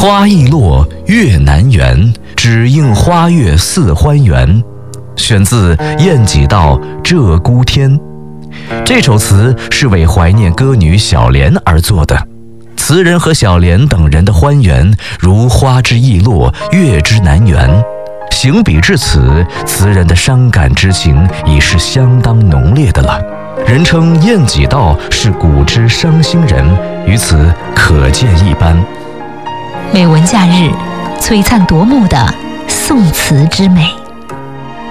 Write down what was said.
花易落月难圆，只应花月似欢园。选自晏几道《鹧鸪天》。这首词是为怀念歌女小莲而作的。词人和小莲等人的欢园如花之易落，月之难圆。行笔至此，词人的伤感之情已是相当浓烈的了。人称晏几道是古之伤心人，于此可见一斑。 美文假日，璀璨夺目的宋词之美。